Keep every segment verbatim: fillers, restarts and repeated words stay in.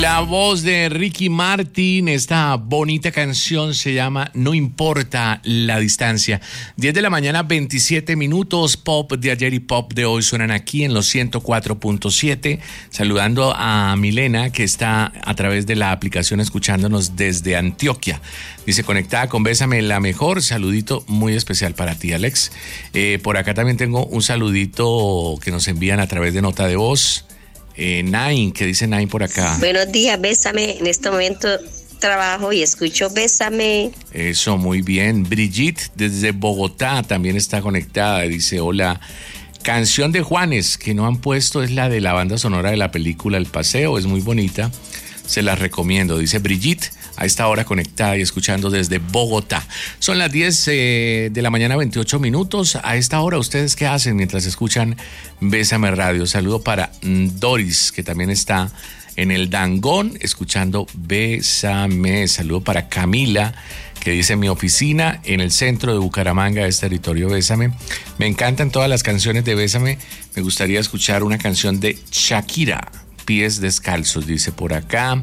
La voz de Ricky Martin, esta bonita canción se llama No importa la distancia. diez de la mañana, veintisiete minutos, pop de ayer y pop de hoy suenan aquí en los ciento cuatro punto siete. Saludando a Milena, que está a través de la aplicación escuchándonos desde Antioquia. Dice, conectada con Bésame la mejor, saludito muy especial para ti, Alex. Eh, por acá también tengo un saludito que nos envían a través de nota de voz. Eh, Nine, ¿qué dice Nine por acá? Buenos días, Bésame. En este momento trabajo y escucho Bésame. Eso, muy bien. Brigitte, desde Bogotá, también está conectada. Dice, hola. Canción de Juanes, que no han puesto, es la de la banda sonora de la película El Paseo. Es muy bonita. Se las recomiendo. Dice Brigitte, a esta hora conectada y escuchando desde Bogotá. Son las diez eh, de la mañana, veintiocho minutos. A esta hora, ¿ustedes qué hacen mientras escuchan Bésame Radio? Saludo para Doris, que también está en el Dangón escuchando Bésame. Saludo para Camila, que dice, mi oficina en el centro de Bucaramanga es territorio Bésame. Me encantan todas las canciones de Bésame. Me gustaría escuchar una canción de Shakira, Pies Descalzos, dice por acá.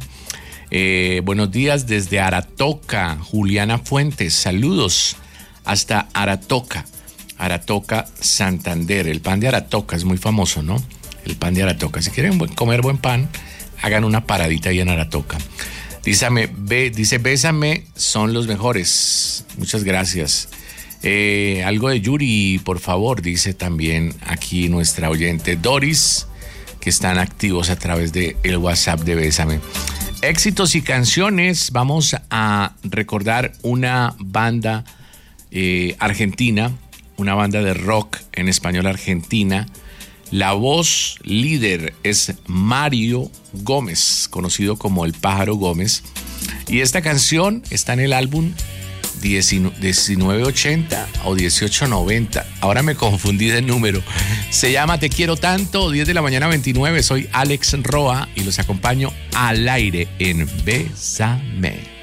Eh, buenos días desde Aratoca, Juliana Fuentes, saludos hasta Aratoca, Aratoca, Santander. El pan de Aratoca es muy famoso, ¿no? El pan de Aratoca. Si quieren comer buen pan, hagan una paradita ahí en Aratoca. Dísame, be, dice, Bésame, son los mejores. Muchas gracias. Eh, algo de Yuri, por favor, dice también aquí nuestra oyente Doris, que están activos a través del WhatsApp de Bésame. Éxitos y canciones. Vamos a recordar una banda eh, argentina, una banda de rock en español argentina. La voz líder es Mario Gómez, conocido como El Pájaro Gómez. Y esta canción está en el álbum diecinueve ochenta o dieciocho noventa. Ahora me confundí del número. Se llama Te Quiero Tanto. Diez de la mañana, veintinueve. Soy Alex Roa y los acompaño al aire en Bésame.